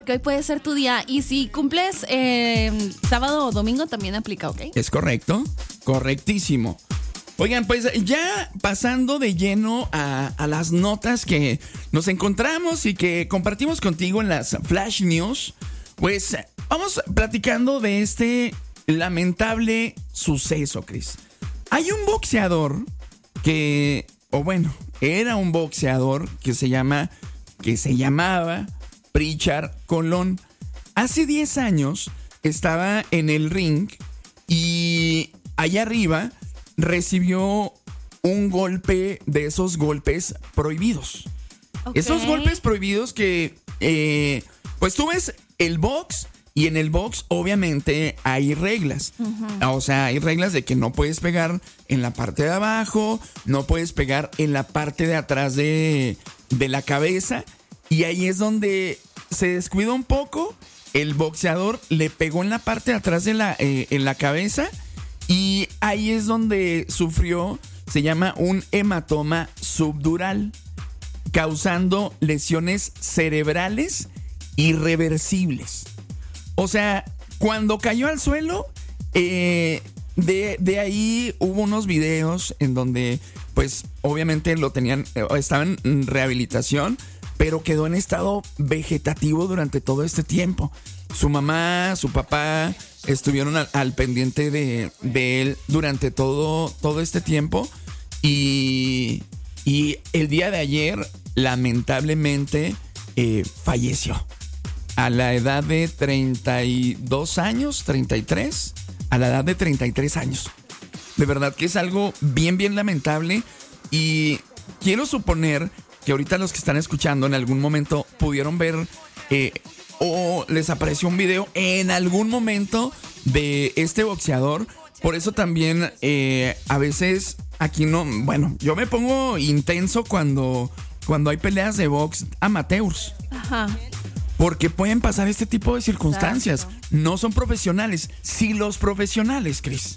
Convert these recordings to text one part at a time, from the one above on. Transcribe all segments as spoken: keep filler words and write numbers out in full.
Que hoy puede ser tu día. Y si cumples eh, sábado o domingo, también aplica, ¿ok? Es correcto, correctísimo. Oigan, pues ya pasando de lleno a, a las notas que nos encontramos y que compartimos contigo en las Flash News, pues vamos platicando de este lamentable suceso, Chris. Hay un boxeador que, o bueno, era un boxeador que se llama, que se llamaba Pritchard Colón. Hace diez años estaba en el ring y allá arriba recibió un golpe de esos golpes prohibidos. Okay. Esos golpes prohibidos que, eh, pues tú ves el box y en el box obviamente hay reglas. Uh-huh. O sea, hay reglas de que no puedes pegar en la parte de abajo, no puedes pegar en la parte de atrás de, de la cabeza. Y ahí es donde se descuidó un poco. El boxeador le pegó en la parte de atrás de la, eh, en la cabeza. Y ahí es donde sufrió, se llama un hematoma subdural, causando lesiones cerebrales irreversibles. O sea, cuando cayó al suelo, eh, de, de ahí hubo unos videos en donde, pues, obviamente lo tenían, estaba en rehabilitación, pero quedó en estado vegetativo durante todo este tiempo. Su mamá, su papá estuvieron al, al pendiente de, de él durante todo, todo este tiempo. Y, y el día de ayer, lamentablemente, eh, falleció. A la edad de treinta y dos años, treinta y tres, a la edad de treinta y tres años. De verdad que es algo bien, bien lamentable. Y quiero suponer que ahorita los que están escuchando en algún momento pudieron ver eh, o les apareció un video en algún momento de este boxeador. Por eso también eh, a veces aquí no, bueno, yo me pongo intenso cuando, cuando hay peleas de box amateurs. Ajá. Porque pueden pasar este tipo de circunstancias. Exacto. No son profesionales. Sí, los profesionales, Chris.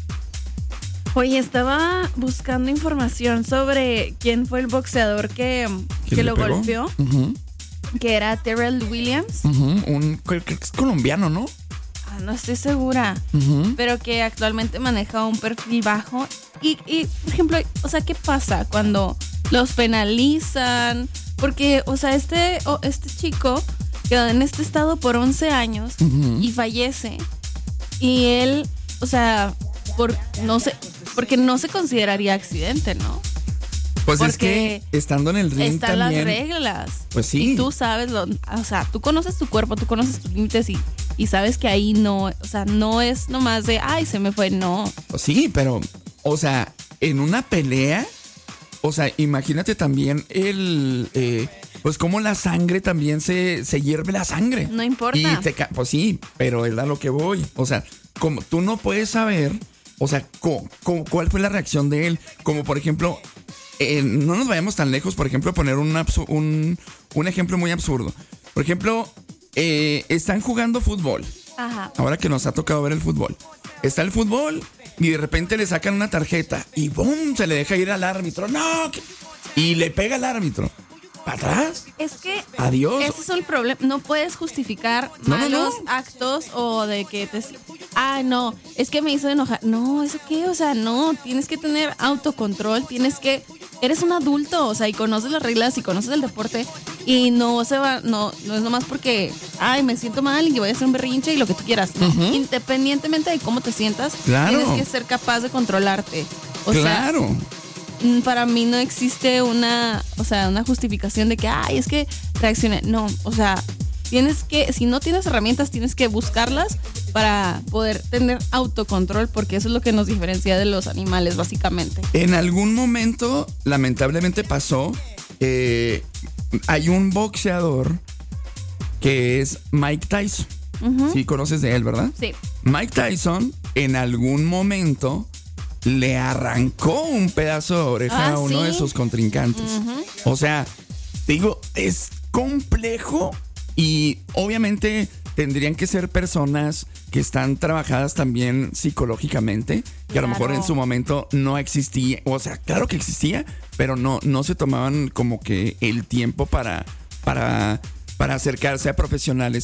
Oye, estaba buscando información sobre quién fue el boxeador que, que lo pegó? golpeó. Uh-huh. Que era Terrell Williams. Uh-huh. Un, creo que es colombiano, ¿no? Ah, no estoy segura. Uh-huh. Pero que actualmente maneja un perfil bajo. Y, y, por ejemplo, o sea, ¿qué pasa cuando los penalizan? Porque, o sea, este, oh, este chico quedó en este estado por once años uh-huh. y fallece. Y él, o sea, por no sé, porque no se consideraría accidente, ¿no? Pues porque es que estando en el ring están también, las reglas. Pues sí. Y tú sabes, lo, o sea, tú conoces tu cuerpo, tú conoces tus límites y, y sabes que ahí no, o sea, no es nomás de, ay, se me fue, no. Pues sí, pero, o sea, en una pelea, o sea, imagínate también el, eh, pues como la sangre también se, se hierve la sangre. No importa. Y te, pues sí, pero es a lo que voy. O sea, como tú no puedes saber, o sea, co, co, cuál fue la reacción de él. Como por ejemplo, eh, no nos vayamos tan lejos, por ejemplo, poner un, absu- un, un ejemplo muy absurdo. Por ejemplo, eh, están jugando fútbol. Ajá. Ahora que nos ha tocado ver el fútbol. Está el fútbol y de repente le sacan una tarjeta y ¡bum! Se le deja ir al árbitro. ¡No! Y le pega al árbitro. ¿Para atrás? Es que adiós. Ese es el problema. No puedes justificar no, malos no, no. actos o de que te... Ah, no, es que me hizo enojar. No, ¿eso qué? O sea, no, tienes que tener autocontrol, tienes que... Eres un adulto, o sea, y conoces las reglas y conoces el deporte y no se va... No, no es nomás porque, ay, me siento mal y voy a hacer un berrinche y lo que tú quieras. No, uh-huh. Independientemente de cómo te sientas, claro. Tienes que ser capaz de controlarte. O claro. sea, para mí no existe una, o sea, una justificación de que, ay, es que reaccioné. No, o sea, tienes que, si no tienes herramientas, tienes que buscarlas para poder tener autocontrol, porque eso es lo que nos diferencia de los animales, básicamente. En algún momento, lamentablemente pasó, eh, hay un boxeador que es Mike Tyson. Uh-huh. Sí, conoces de él, ¿verdad? Sí. Mike Tyson, en algún momento le arrancó un pedazo de oreja ah, a uno ¿sí? de sus contrincantes. Uh-huh. O sea, digo, es complejo y obviamente tendrían que ser personas que están trabajadas también psicológicamente, que claro. a lo mejor en su momento no existía, o sea, claro que existía, pero no, no se tomaban como que el tiempo para, para para acercarse a profesionales